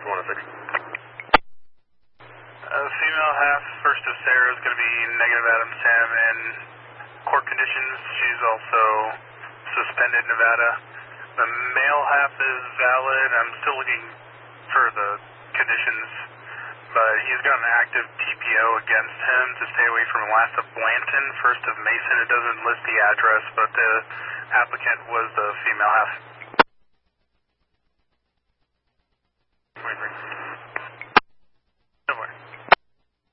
106. Female half, first of Sarah, is going to be negative Adam Sam in court conditions. She's also suspended Nevada. The male half is valid. I'm still looking for the conditions, but he's got an active TPO against him to stay away from last of Blanton, first of Mason. It doesn't list the address, but the applicant was the female half. 23.